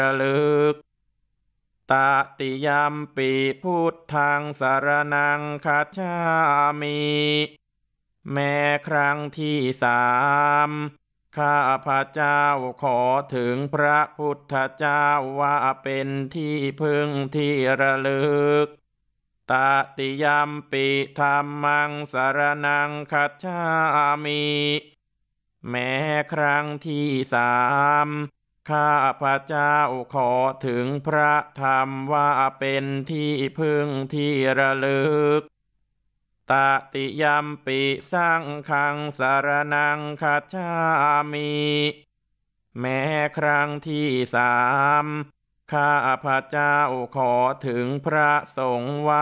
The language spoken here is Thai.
ระลึกตติยัมปิพุทธังสรณังคัจฉามิแม้ครั้งที่3ข้าพระเจ้าขอถึงพระพุทธเจ้าว่าเป็นที่พึ่งที่ระลึกตติยัมปิธัมมังสรณังคัจฉามิแม้ครั้งที่3ข้าพระเจ้าขอถึงพระธรรมว่าเป็นที่พึ่งที่ระลึกตติยัมปิสังฆังสรณังคัจฉามิแม้ครั้งที่3ข้าพระเจ้าขอถึงพระสงฆ์ว่า